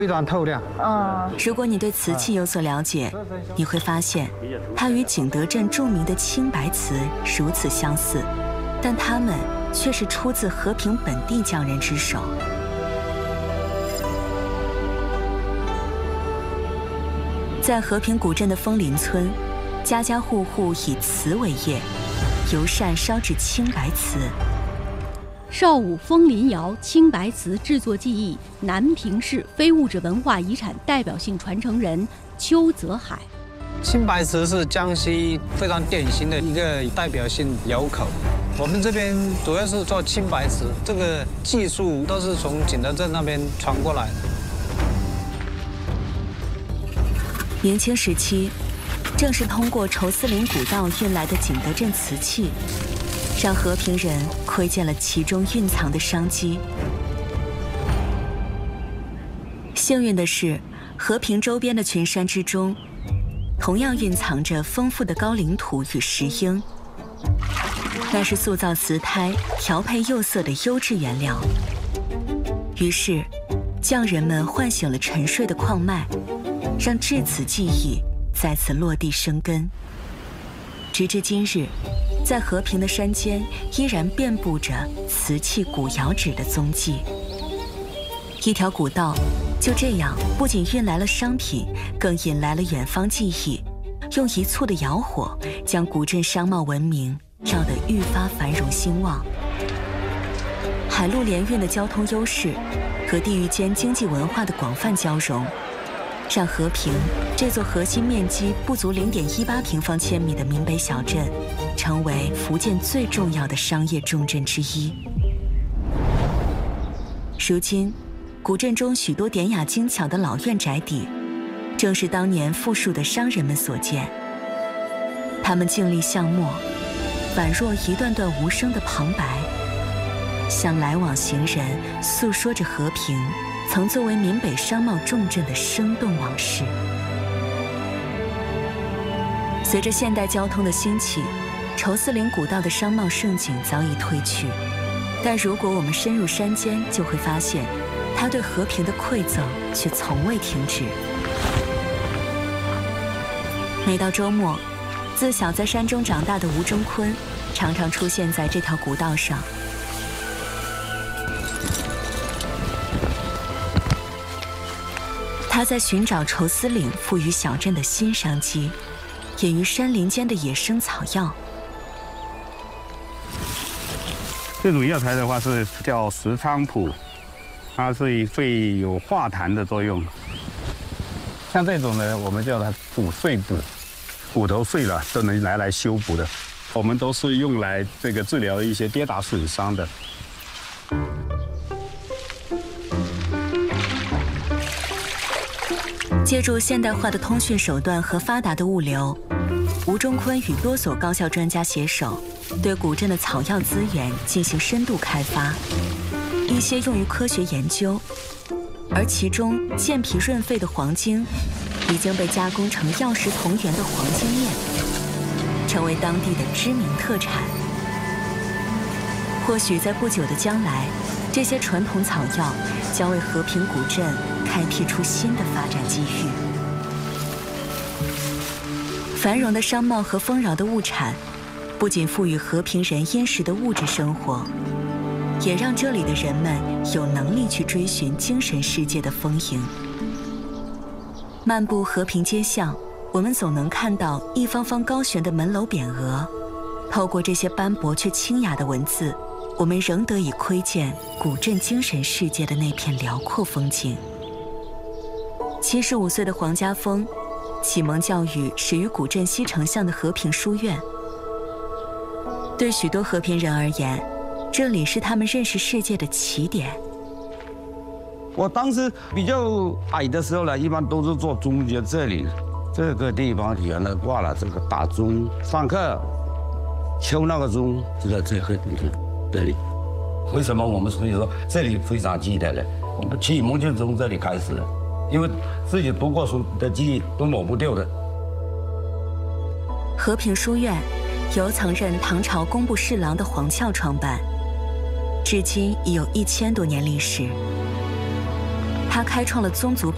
非常透亮。 如果你对瓷器有所了解，你会发现它与景德镇著名的青白瓷如此相似，但它们却是出自和平本地匠人之手。在和平古镇的枫林村，家家户户以瓷为业，尤善烧制青白瓷。 邵武枫林窑青白瓷制作技艺，南平市非物质文化遗产代表性传承人邱泽海。 青白瓷是江西非常典型的一个代表性窑口。我们这边主要是做青白瓷，这个技术都是从景德镇那边传过来的。 明清时期，正是通过愁思陵古道运来的景德镇瓷器，让和平人窥见了其中蕴藏的商机。幸运的是，和平周边的群山之中，同样蕴藏着丰富的高岭土与石英，那是塑造瓷胎、调配釉色的优质原料。于是，匠人们唤醒了沉睡的矿脉，让制瓷技艺再次落地生根。直至今日，在和平的山间依然遍布着瓷器古窑址的踪迹。一条古道就这样不仅运来了商品，更引来了远方技艺，用一簇的窑火将古镇商贸文明绕得愈发繁荣兴旺。海陆联运的交通优势和地域间经济文化的广泛交融，让和平这座核心面积不足0.18平方千米的闽北小镇，成为福建最重要的商业重镇之一。如今，古镇中许多典雅精巧的老院宅邸，正是当年富庶的商人们所建。他们静立巷陌，宛若一段段无声的旁白，向来往行人诉说着和平曾作为闽北商贸重镇的生动往事。随着现代交通的兴起，愁思陵古道的商贸盛景早已褪去，但如果我们深入山间，就会发现它对和平的馈赠却从未停止。每到周末，自小在山中长大的吴中坤常常出现在这条古道上。他在寻找愁思岭赋予小镇的新商机，隐于山林间的野生草药。 这种药材的话是叫石菖蒲，它是会有化痰的作用。像这种呢，我们叫它骨碎补，骨头碎了都能拿来修补的。我们都是用来这个治疗一些跌打损伤的。 借助现代化的通讯手段和发达的物流，吴中坤与多所高校专家携手，对古镇的草药资源进行深度开发，一些用于科学研究，而其中健脾润肺的黄精已经被加工成药食同源的黄精面，成为当地的知名特产。或许在不久的将来，这些传统草药将为和平古镇开辟出新的发展机遇。繁荣的商贸和丰饶的物产，不仅赋予和平人殷实的物质生活，也让这里的人们有能力去追寻精神世界的丰盈。漫步和平街巷，我们总能看到一方方高悬的门楼匾额，透过这些斑驳却清雅的文字，我们仍得以窥见古镇精神世界的那片辽阔风景。75岁的黄家峰，启蒙教育始于古镇西城巷的和平书院。对许多和平人而言，这里是他们认识世界的起点。 我当时比较矮的时候呢，一般都是坐中间这里，这个地方原来挂了这个大钟，上课敲那个钟就在这个地方这里。为什么我们所以说这里非常记得呢？我们启蒙就从这里开始的，因为自己读过书的记忆都抹不掉的。 和平书院由曾任唐朝工部侍郎的黄翘创办，至今已有1000多年历史。他开创了宗族